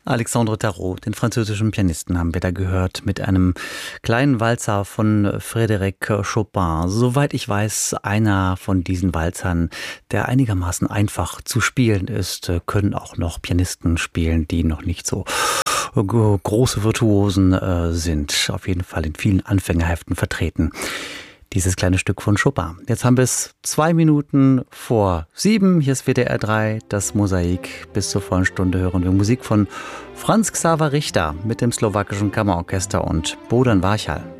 Alexandre Tarot, den französischen Pianisten, haben wir da gehört mit einem kleinen Walzer von Frédéric Chopin. Soweit ich weiß, einer von diesen Walzern, der einigermaßen einfach zu spielen ist, können auch noch Pianisten spielen, die noch nicht so große Virtuosen sind. Auf jeden Fall in vielen Anfängerheften vertreten. Dieses kleine Stück von Chopin. Jetzt haben wir es 2 Minuten vor 7. Hier ist WDR 3, das Mosaik. Bis zur vollen Stunde hören wir Musik von Franz Xaver Richter mit dem slowakischen Kammerorchester und Bohdan Warchal.